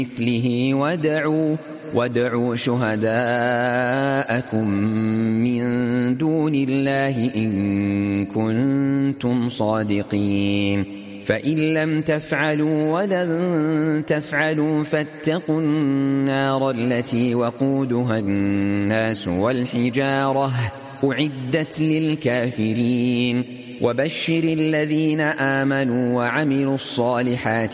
مثله وادعوا شهداءكم من دون الله إن كنتم صادقين فإن لم تفعلوا ولن تفعلوا فاتقوا النار التي وقودها الناس والحجارة أعدت للكافرين وبشر الذين آمنوا وعملوا الصالحات